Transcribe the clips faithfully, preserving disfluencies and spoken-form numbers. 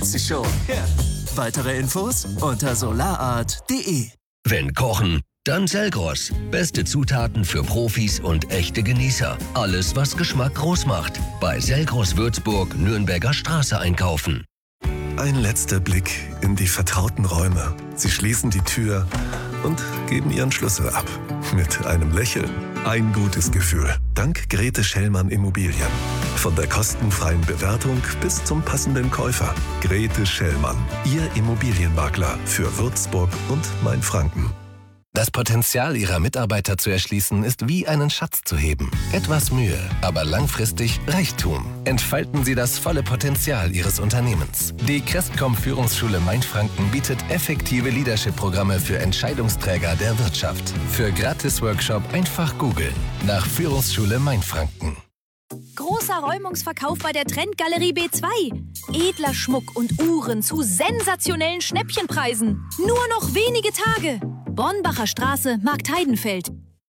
sie schon. Ja. Weitere Infos unter solarart punkt de. Wenn kochen, dann Selgros. Beste Zutaten für Profis und echte Genießer. Alles, was Geschmack groß macht. Bei Selgros Würzburg, Nürnberger Straße einkaufen. Ein letzter Blick in die vertrauten Räume. Sie schließen die Tür und geben ihren Schlüssel ab. Mit einem Lächeln. Ein gutes Gefühl. Dank Grete Schellmann Immobilien. Von der kostenfreien Bewertung bis zum passenden Käufer. Grete Schellmann. Ihr Immobilienmakler für Würzburg und Mainfranken. Das Potenzial Ihrer Mitarbeiter zu erschließen, ist wie einen Schatz zu heben. Etwas Mühe, aber langfristig Reichtum. Entfalten Sie das volle Potenzial Ihres Unternehmens. Die Crestcom Führungsschule Mainfranken bietet effektive Leadership-Programme für Entscheidungsträger der Wirtschaft. Für Gratis-Workshop einfach googeln. Nach Führungsschule Mainfranken. Großer Räumungsverkauf bei der Trendgalerie B zwei. Edler Schmuck und Uhren zu sensationellen Schnäppchenpreisen. Nur noch wenige Tage. Bornbacher Straße, Marktheidenfeld.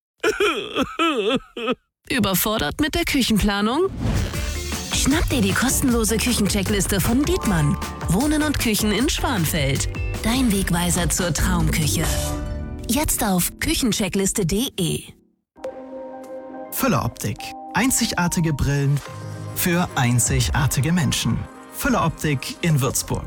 Überfordert mit der Küchenplanung? Schnapp dir die kostenlose Küchencheckliste von Dietmann. Wohnen und Küchen in Schwanfeld. Dein Wegweiser zur Traumküche. Jetzt auf küchencheckliste punkt de. Fülle Optik. Einzigartige Brillen für einzigartige Menschen. Fülle Optik in Würzburg.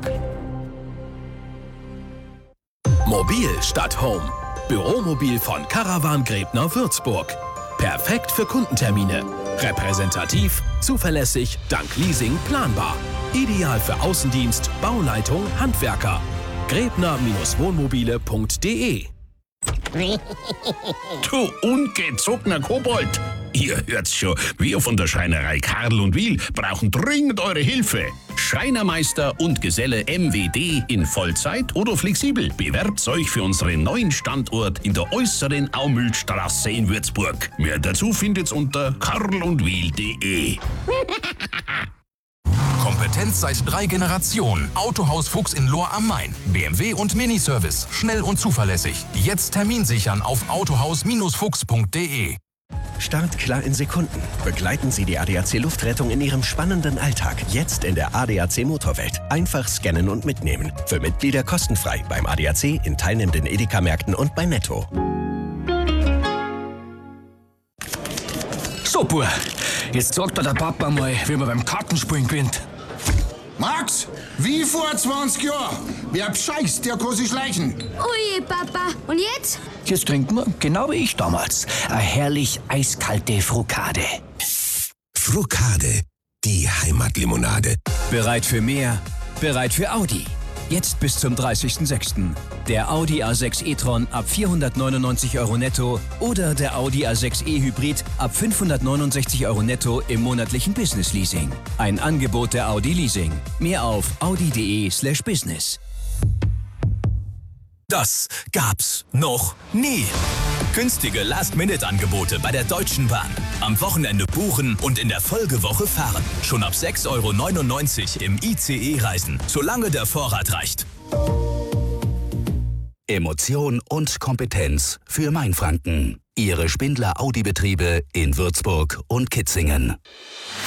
Mobil statt Home. Büromobil von Caravan Gräbner Würzburg. Perfekt für Kundentermine. Repräsentativ, zuverlässig, dank Leasing planbar. Ideal für Außendienst, Bauleitung, Handwerker. Gräbner Wohnmobile punkt de. Du ungezogener Kobold! Ihr hört's schon, wir von der Schreinerei Karl und Wiel brauchen dringend eure Hilfe. Schreinermeister und Geselle M W D in Vollzeit oder flexibel. Bewerbt euch für unseren neuen Standort in der äußeren Aumühlstraße in Würzburg. Mehr dazu findet's unter karl und wiel punkt de. Kompetenz seit drei Generationen. Autohaus Fuchs in Lohr am Main. B M W und Miniservice. Schnell und zuverlässig. Jetzt Termin sichern auf autohaus Fuchs punkt de. Startklar in Sekunden. Begleiten Sie die A D A C Luftrettung in Ihrem spannenden Alltag. Jetzt in der A D A C Motorwelt. Einfach scannen und mitnehmen. Für Mitglieder kostenfrei beim A D A C, in teilnehmenden Edeka-Märkten und bei Netto. So, Bub, jetzt sagt dir der Papa mal, wie man beim Kartenspielen gewinnt. Max, wie vor zwanzig Jahren. Wer bescheißt, der kann sich schleichen. Ui, Papa. Und jetzt? Jetzt trinken wir, genau wie ich damals, eine herrlich eiskalte Frukade. Frukade, die Heimatlimonade. Bereit für mehr? Bereit für Audi. Jetzt bis zum dreißigsten sechsten Der Audi A sechs e-tron ab vierhundertneunundneunzig Euro netto oder der Audi A sechs e Hybrid ab fünfhundertneunundsechzig Euro netto im monatlichen Business Leasing. Ein Angebot der Audi Leasing. Mehr auf audi punkt de slash business. Das gab's noch nie. Günstige Last-Minute-Angebote bei der Deutschen Bahn. Am Wochenende buchen und in der Folgewoche fahren. Schon ab sechs Euro neunundneunzig im I C E-Reisen, solange der Vorrat reicht. Emotion und Kompetenz für Mainfranken. Ihre Spindler Audi-Betriebe in Würzburg und Kitzingen.